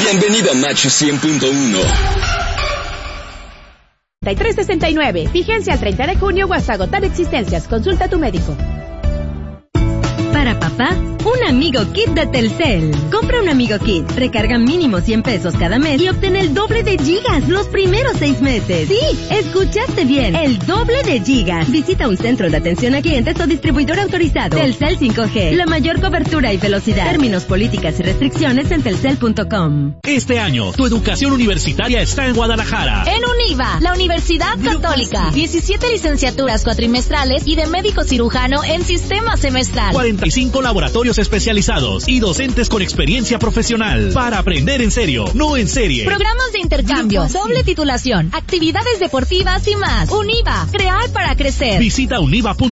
Bienvenido a Macho 100.1. 3369. Vigencia al 30 de junio o hasta agotar existencias. Consulta a tu médico. Para papá, un Amigo Kit de Telcel. Compra un Amigo Kit, recarga mínimo 100 pesos cada mes y obtén el doble de gigas los primeros 6 meses. Sí, escuchaste bien, el doble de gigas. Visita un centro de atención a clientes o distribuidor autorizado. Telcel 5G, la mayor cobertura y velocidad. Términos, políticas y restricciones en telcel.com. Este año, tu educación universitaria está en Guadalajara. En UNIVA, la Universidad Católica. 17 licenciaturas cuatrimestrales y de médico cirujano en sistema semestral. 45 laboratorios especializados y docentes con experiencia profesional para aprender en serio, no en serie. Programas de intercambio, doble titulación, actividades deportivas y más. UNIVA, crear para crecer. Visita univa.mx.